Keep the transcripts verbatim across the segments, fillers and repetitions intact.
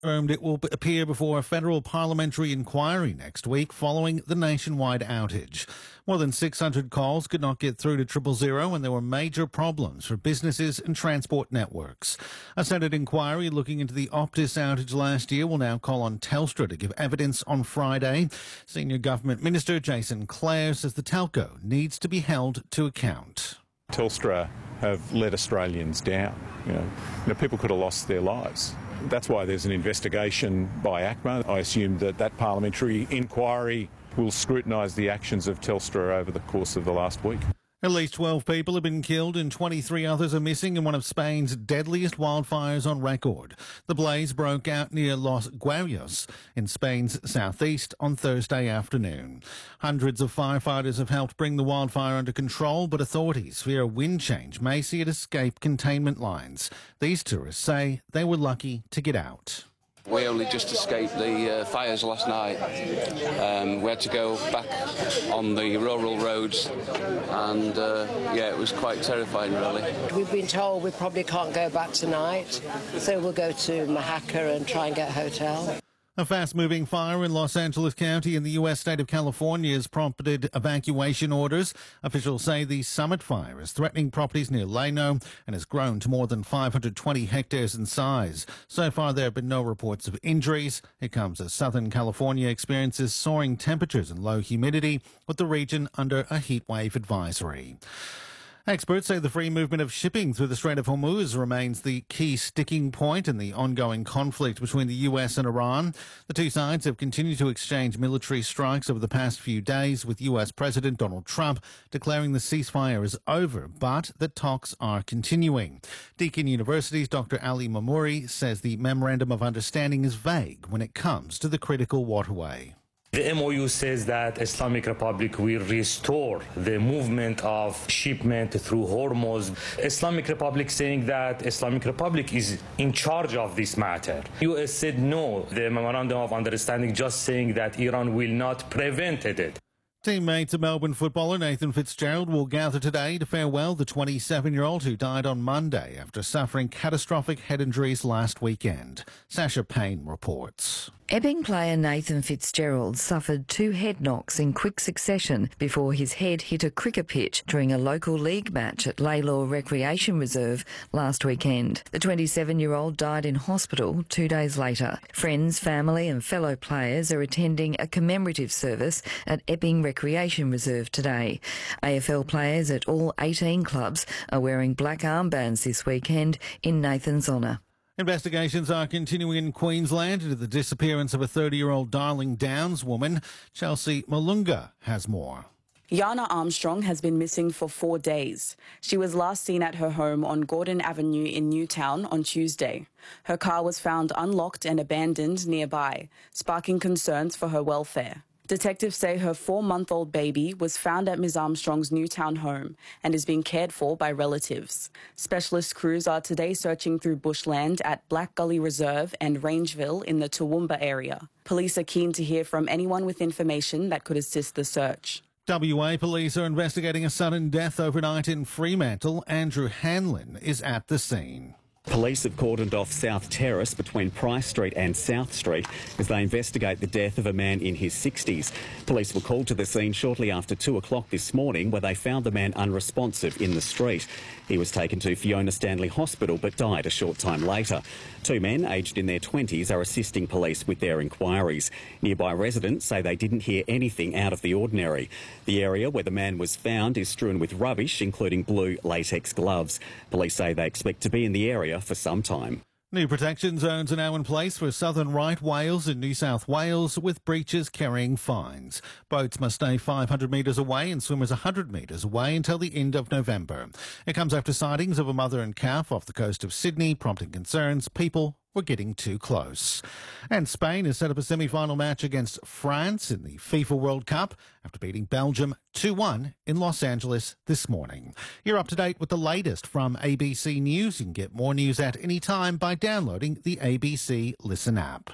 confirmed it will appear before a federal parliamentary inquiry next week following the nationwide outage. More than six hundred calls could not get through to triple zero, and there were major problems for businesses and transport networks. A Senate inquiry looking into the Optus outage last year will now call on Telstra to give evidence on Friday. Senior Government Minister Jason Clare says the telco needs to be held to account. Telstra have let Australians down. You know, you know, people could have lost their lives. That's why there's an investigation by ACMA. I assume that that parliamentary inquiry will scrutinise the actions of Telstra over the course of the last week. At least twelve people have been killed and twenty-three others are missing in one of Spain's deadliest wildfires on record. The blaze broke out near Los Guayos in Spain's southeast on Thursday afternoon. Hundreds of firefighters have helped bring the wildfire under control, but authorities fear a wind change may see it escape containment lines. These tourists say they were lucky to get out. We only just escaped the uh, fires last night. Um, we had to go back on the rural roads and, uh, yeah, it was quite terrifying, really. We've been told we probably can't go back tonight, so we'll go to Mahaca and try and get a hotel. A fast-moving fire in Los Angeles County in the U S state of California has prompted evacuation orders. Officials say the Summit fire is threatening properties near Leno and has grown to more than five hundred twenty hectares in size. So far, there have been no reports of injuries. It comes as Southern California experiences soaring temperatures and low humidity, with the region under a heatwave advisory. Experts say the free movement of shipping through the Strait of Hormuz remains the key sticking point in the ongoing conflict between the U S and Iran. The two sides have continued to exchange military strikes over the past few days, with U S President Donald Trump declaring the ceasefire is over, but that talks are continuing. Deakin University's Doctor Ali Mamouri says the Memorandum of Understanding is vague when it comes to the critical waterway. The M O U says that Islamic Republic will restore the movement of shipment through Hormuz. Islamic Republic saying that Islamic Republic is in charge of this matter. U S said no. The Memorandum of Understanding just saying that Iran will not prevent it. Teammates of Melbourne footballer Nathan Fitzgerald will gather today to farewell the twenty-seven-year-old who died on Monday after suffering catastrophic head injuries last weekend. Sasha Payne reports. Ebbing player Nathan Fitzgerald suffered two head knocks in quick succession before his head hit a cricket pitch during a local league match at Laylaw Recreation Reserve last weekend. The twenty-seven-year-old died in hospital two days later. Friends, family and fellow players are attending a commemorative service at Ebbing Recreation Reserve today. A F L players at all eighteen clubs are wearing black armbands this weekend in Nathan's honour. Investigations are continuing in Queensland into the disappearance of a thirty-year-old Darling Downs woman. Chelsea Malunga has more. Yana Armstrong has been missing for four days. She was last seen at her home on Gordon Avenue in Newtown on Tuesday. Her car was found unlocked and abandoned nearby, sparking concerns for her welfare. Detectives say her four-month-old baby was found at Miz Armstrong's Newtown home and is being cared for by relatives. Specialist crews are today searching through bushland at Black Gully Reserve and Rangeville in the Toowoomba area. Police are keen to hear from anyone with information that could assist the search. W A police are investigating a sudden death overnight in Fremantle. Andrew Hanlon is at the scene. Police have cordoned off South Terrace between Price Street and South Street as they investigate the death of a man in his sixties. Police were called to the scene shortly after two o'clock this morning, where they found the man unresponsive in the street. He was taken to Fiona Stanley Hospital but died a short time later. Two men, aged in their twenties, are assisting police with their inquiries. Nearby residents say they didn't hear anything out of the ordinary. The area where the man was found is strewn with rubbish, including blue latex gloves. Police say they expect to be in the area for some time. New protection zones are now in place for southern right Wales and New South Wales, with breaches carrying fines. Boats must stay five hundred metres away and swimmers one hundred metres away until the end of November. It comes after sightings of a mother and calf off the coast of Sydney, prompting concerns people were getting too close. And Spain has set up a semi-final match against France in the FIFA World Cup after beating Belgium two one in Los Angeles this morning. You're up to date with the latest from A B C News. You can get more news at any time by downloading the A B C Listen app.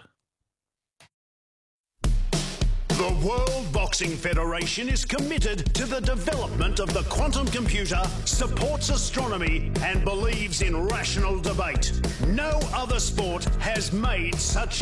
The World Boxing Federation is committed to the development of the quantum computer, supports astronomy, and believes in rational debate. No other sport has made such